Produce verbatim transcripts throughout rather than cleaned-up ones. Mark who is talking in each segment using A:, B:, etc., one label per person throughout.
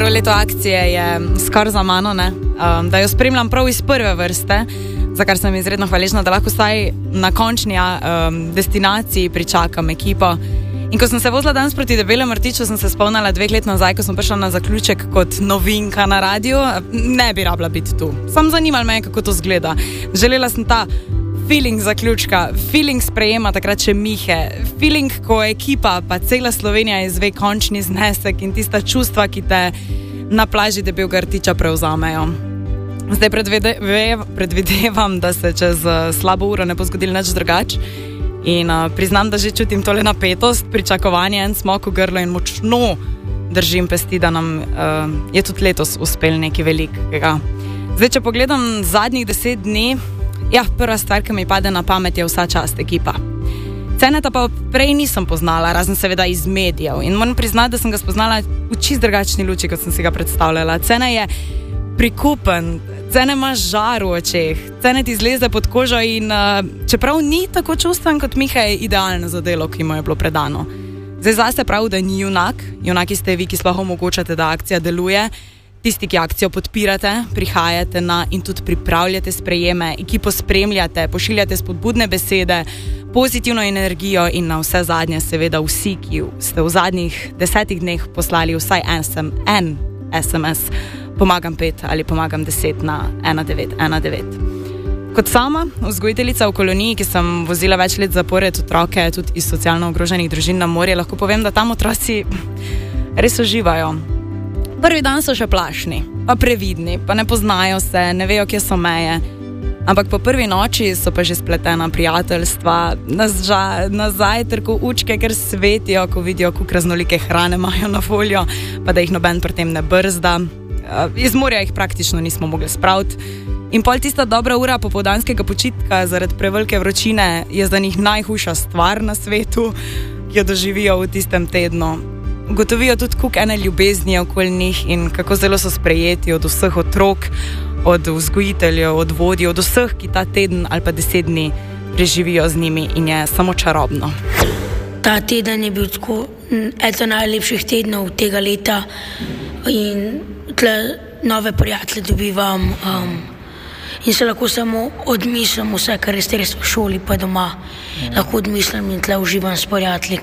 A: Prvo leto akcije je skoraj za mano, ne? Um, da jo spremljam prav iz prve vrste, za kar sem izredno hvaležna, da lahko vsaj na končni um, destinaciji pričakam ekipo. In ko sem se vozila danes proti Debelemu rtiču, sem se spomnila dveh let nazaj, ko sem prišla na zaključek kot novinka na radiju. Ne bi rabila biti tu. Sam zanimal me, kako to zgleda. Želela sem ta feeling zaključka, feeling sprejema takrat še Mihe, feeling, ko ekipa pa cela Slovenija izve končni znesek in tista čustva, ki te na plaži Debelega rtiča prevzamejo. Zdaj predvidevam, predvidevam, da se čez slabo uro ne bo zgodilo nič drugače. In uh, priznam, da že čutim tole napetost, pričakovanje, en smok v grlo in močno držim pesti, da nam uh, je tudi letos uspel nekaj velikega. Zdaj, če pogledam zadnjih deset dni, ja, prva stvar, ki mi pade na pamet, je vsa čast ekipa. Ceneta pa prej nisem poznala, razen seveda iz medijev. In moram priznati, da sem ga spoznala v čist drugačni luči, kot sem si ga predstavljala. Cena je prikupen, Cene ima žar v očeh, Cene ti zleze pod kožo in uh, čeprav ni tako čustven kot Miha, je idealno za delo, ki mu je bilo predano. Zdaj zase prav, da ni junak, junaki ste vi, ki sploh omogočate, da akcija deluje, tisti, ki akcijo podpirate, prihajate na in tudi pripravljate sprejeme, ekipo spremljate, pošiljate spodbudne besede, pozitivno energijo in na vse zadnje seveda vsi, ki ste v zadnjih desetih dneh poslali vsaj en es em es. Pomagam pet ali pomagam deset na ena devet ena devet. Kot sama vzgojiteljica v koloniji, ki sem vozila več let zapored otroke tudi iz socialno ogroženih družin na morje, lahko povem, da tam otroci res uživajo. Prvi dan so še plašni, pa previdni, pa ne poznajo se, ne vejo, kje so meje. Ampak po prvi noči so pa že spletena prijateljstva, na zajtrku učke, ker svetijo, ko vidijo, koliko raznolike hrane imajo na voljo, pa da jih noben pri tem ne brzda. Iz morja jih praktično nismo mogli spraviti. In pol tista dobra ura popoldanskega počitka zaradi prevelike vročine je za njih najhujša stvar na svetu, ki jo doživijo v tistem tednu. Ugotovijo tudi, koliko ene ljubezni je okoli njih in kako zelo so sprejeti od vseh otrok, od vzgojiteljev, od vodij, od vseh, ki ta teden ali pa deset dni preživijo z njimi in je samo čarobno.
B: Ta teden je bil tako eden najlepših tednov tega leta in tle nove prijatelje dobivam um, in se lahko samo odmislim vse, kar je res v šoli pa doma. Lahko odmislim in tle uživam s prijatelji.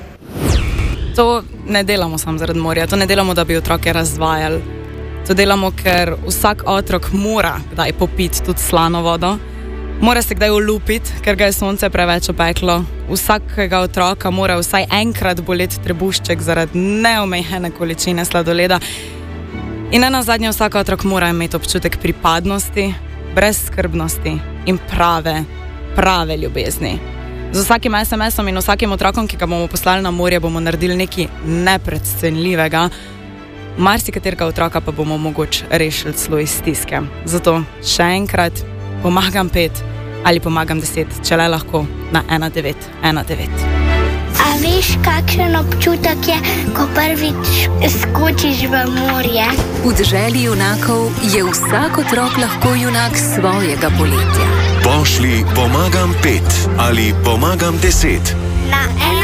A: To ne delamo samo zaradi morja, to ne delamo, da bi otroke razvajali. To delamo, ker vsak otrok mora kdaj popiti tudi slano vodo, mora se kdaj olupiti, ker ga je sonce preveč opeklo. Vsakega otroka mora vsaj enkrat boleti trebušček zaradi neomejene količine sladoleda. In ena zadnja, vsak otrok mora imeti občutek pripadnosti, brezskrbnosti in prave, prave ljubezni. Z vsakim es em esom in vsakim otrokom, ki ga bomo poslali na morje, bomo naredili nekaj nepredcenljivega. Marsikaterega otroka pa bomo mogoče rešili celo iz stiske. Zato še enkrat pomagam pet ali pomagam deset, če le lahko, na ena devet ena devet.
C: A veš, kakšen občutek je, ko prvič skočiš v morje?
D: V deželi junakov je vsak otrok lahko junak svojega poletja.
E: Pošlji pomagam pet ali pomagam deset.
C: Na